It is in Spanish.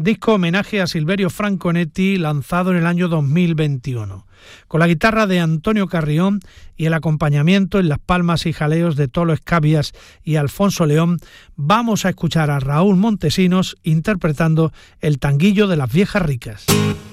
disco homenaje a Silverio Franconetti, lanzado en el año 2021. Con la guitarra de Antonio Carrión y el acompañamiento en las palmas y jaleos de Tolo Escabias y Alfonso León, vamos a escuchar a Raúl Montesinos interpretando el tanguillo de las viejas ricas.